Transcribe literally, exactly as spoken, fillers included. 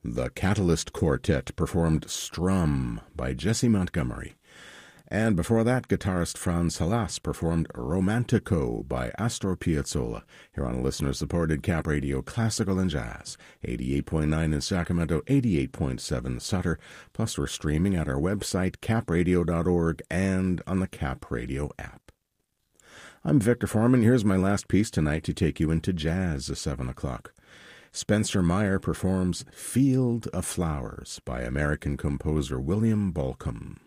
The Catalyst Quartet performed Strum by Jesse Montgomery. And before that, guitarist Franz Halas performed Romantico by Astor Piazzolla, here on listener-supported Cap Radio Classical and Jazz, eighty-eight point nine in Sacramento, eighty-eight point seven Sutter, plus we're streaming at our website, cap radio dot org, and on the Cap Radio app. I'm Victor Foreman. Here's my last piece tonight to take you into jazz at seven o'clock. Spencer Meyer performs Field of Flowers by American composer William Bolcom.